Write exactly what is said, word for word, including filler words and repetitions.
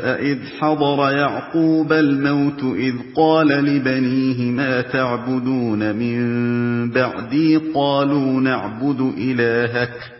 وَإِذْ حَضَرَ يَعْقُوبَ الْمَوْتُ إِذْ قَالَ لِبَنِيهِ مَا تَعْبُدُونَ مِن بَعْدِي قَالُوا نَعْبُدُ إِلَٰهَكَ